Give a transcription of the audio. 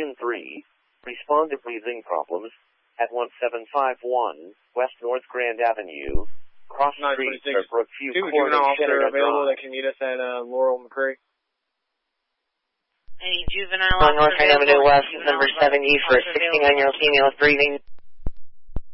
Respond to breathing problems at 1751 West North Grand Avenue, cross street to Brookview Two Court juvenile and officer Shenandoah available Drive. that can meet us at Laurel McCrary. Any juvenile On North officer Grand Avenue available? West, Juvenile number 70 for a officer available? 69-year-old female with breathing